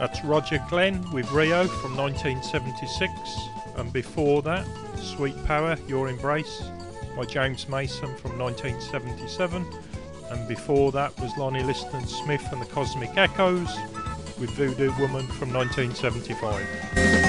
That's Roger Glenn with Rio from 1976, and before that, Sweet Power, Your Embrace by James Mason from 1977, and before that was Lonnie Liston Smith and the Cosmic Echoes with Voodoo Woman from 1975.